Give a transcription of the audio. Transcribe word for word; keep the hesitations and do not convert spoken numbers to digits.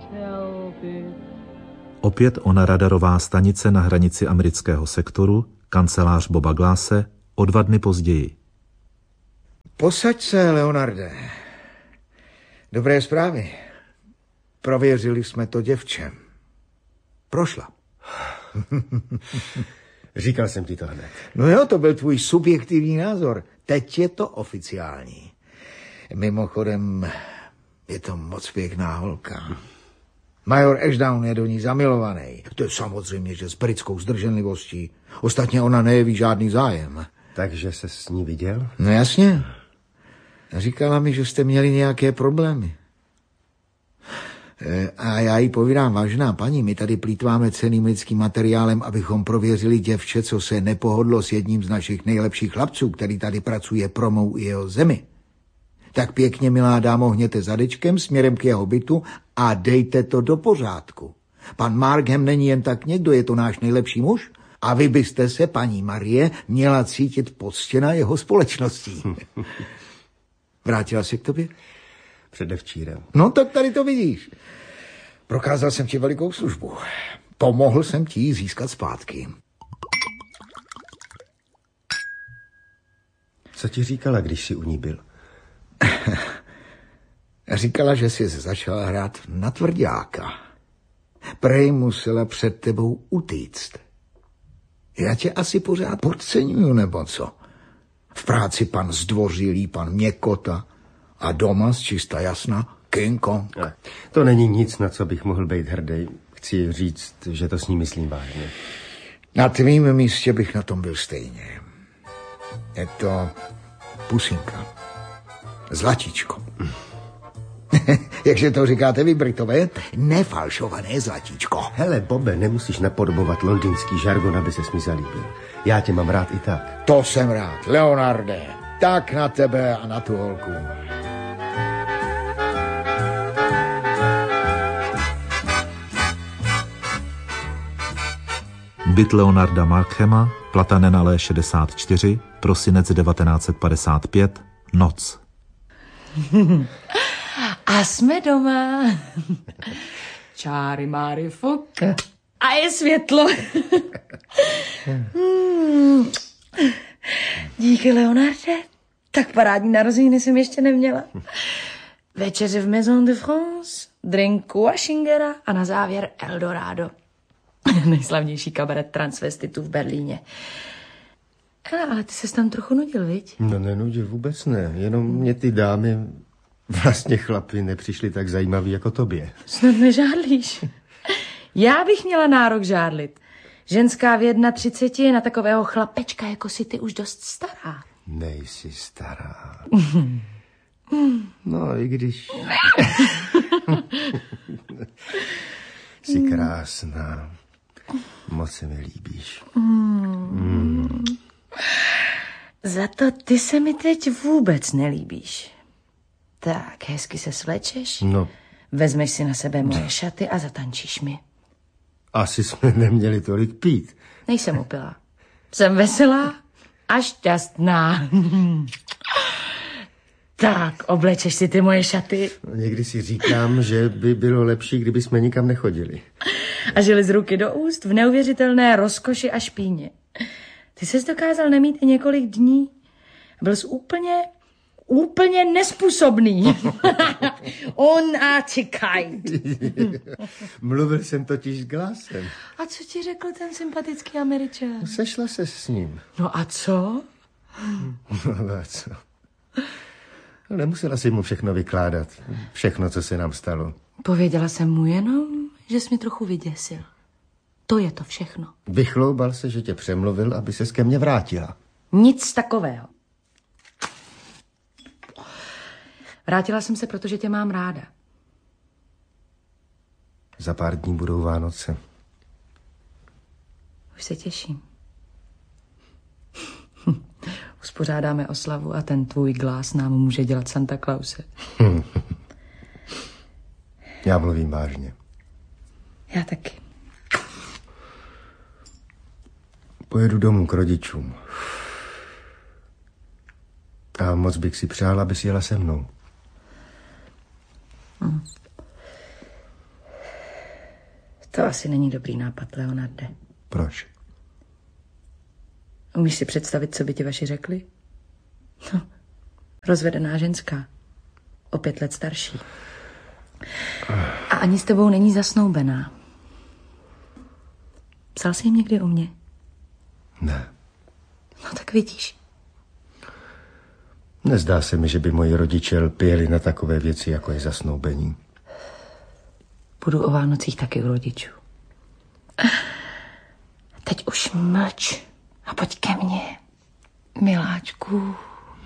Opět ona radarová stanice na hranici amerického sektoru, kancelář Boba Glasse, o dva dny později. Posaď se, Leonarde. Dobré zprávy. Prověřili jsme to děvče. Prošla. Říkal jsem ti to hned. No jo, to byl tvůj subjektivní názor. Teď je to oficiální. Mimochodem, je to moc pěkná holka. Major Ashdown je do ní zamilovaný. To je samozřejmě, že s britskou zdrženlivostí. Ostatně ona nejeví žádný zájem. Takže se s ní viděl? No jasně. Říkala mi, že jste měli nějaké problémy. A já jí povídám, vážná paní, my tady plýtváme cenným lidským materiálem, abychom prověřili děvče, co se nepohodlo s jedním z našich nejlepších chlapců, který tady pracuje pro mou i jeho zemi. Tak pěkně, milá dámo, hněte zadečkem směrem k jeho bytu a dejte to do pořádku. Pan Markham není jen tak někdo, je to náš nejlepší muž a vy byste se, paní Marie, měla cítit poctěna jeho společností. Vrátila se k tobě? Předevčírem. No tak tady to vidíš. Prokázal jsem ti velikou službu. Pomohl jsem ti ji získat zpátky. Co ti říkala, když jsi u ní byl? Říkala, že jsi začala hrát na tvrďáka. Prej musela před tebou utíct. Já tě asi pořád podceňuju, nebo co? V práci pan Zdvořilý, pan Měkota a doma z čista jasna King Kong. Ne, to není nic, na co bych mohl být hrdý. Chci říct, že to s ní myslím vážně. Na tvým místě bych na tom byl stejně. Je to pusinka. Zlatíčko. Jakže to říkáte vy, Britové? Nefalšované zlatíčko. Hele, Bobe, nemusíš napodobovat londýnský žargon, aby ses mi zalíbil. Já tě mám rád i tak. To jsem rád, Leonarde. Tak na tebe a na tu holku. Byt Leonarda Markhama, Platanen alé šedesát čtyři, prosinec devatenáct set padesát pět, noc. A jsme doma. Čáry máry fuk. A je světlo. hmm. Díky, Leonarde. Tak parádní narozeniny jsem ještě neměla. Večeře v Maison de France, drinku a šingera a na závěr Eldorado. Nejslavnější kabaret transvestitů v Berlíně. Hele, ale ty ses tam trochu nudil, viď? No nenudil, vůbec ne. Jenom mě ty dámy, vlastně chlapi, nepřišly tak zajímavý jako tobě. Snad nežádlíš. Já bych měla nárok žádlit. Ženská v třiceti jedna je na takového chlapečka, jako si ty, už dost stará. Nejsi stará. No, i když... Jsi krásná. Moc se mi líbíš. Mm. Za to ty se mi teď vůbec nelíbíš. Tak, hezky se svlečeš, no. Vezmeš si na sebe moje šaty a zatančíš mi. Asi jsme neměli tolik pít. Nejsem opilá. Jsem veselá a šťastná. Tak, oblečeš si ty moje šaty. No, někdy si říkám, že by bylo lepší, kdyby jsme nikam nechodili. A žili z ruky do úst v neuvěřitelné rozkoši a špíně. Ty ses dokázal nemít i několik dní. Byl jsi úplně, úplně nespůsobný. Unartigkeit. Mluvil jsem totiž s Glassem. A co ti řekl ten sympatický Američan? Sešla se s ním. No a co? No a co? Nemusela si mu všechno vykládat. Všechno, co se nám stalo. Pověděla jsem mu jenom, že jsi mě trochu vyděsil. To je to všechno. Vychloubal se, že tě přemluvil, aby ses ke mně vrátila. Nic takového. Vrátila jsem se, protože tě mám ráda. Za pár dní budou Vánoce. Už se těším. Uspořádáme oslavu a ten tvůj Glass nám může dělat Santa Clause. Já mluvím vážně. Já taky. Pojedu domů k rodičům. A moc bych si přála, abys jela se mnou. Hmm. To asi není dobrý nápad, Leonarde. Proč? Umíš si představit, co by ti vaši řekli? No, rozvedená ženská. O pět let starší. A ani s tebou není zasnoubená. Psal jsi jim někdy o mně? Ne. No tak vidíš. Nezdá se mi, že by moji rodiče lpěli na takové věci, jako je zasnoubení. Budu o Vánocích taky u rodičů. Teď už mlč a pojď ke mně, miláčku.